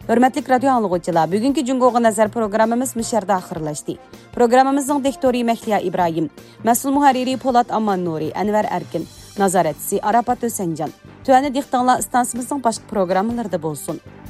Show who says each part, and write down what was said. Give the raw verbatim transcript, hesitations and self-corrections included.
Speaker 1: Hörmətli radio anlıqçılar, bugünkü Cüngoğa Nəzər proqramımız müşərdə axırlaşdı. Proqramımızın diktori Məhliya İbrahim, məsul müharriri Polat Amman Nuri, Ənvər Ərkin, nazarətçisi Arapat Ösəncan. Tüvəni dixtanla istansımızın başqa proqramlarda bolsun.